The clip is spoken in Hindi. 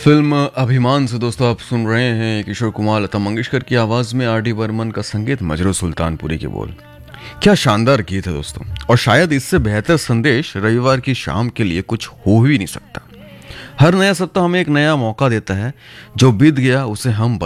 फिल्म अभिमान से दोस्तों आप सुन रहे हैं किशोर कुमार लता मंगेशकर की आवाज में आर डी बर्मन का संगीत, मजरू सुल्तानपुरी के बोल। क्या शानदार गीत है दोस्तों, और शायद इससे बेहतर संदेश रविवार की शाम के लिए कुछ हो ही नहीं सकता। हर नया सप्ताह हमें एक नया मौका देता है, जो बीत गया उसे हम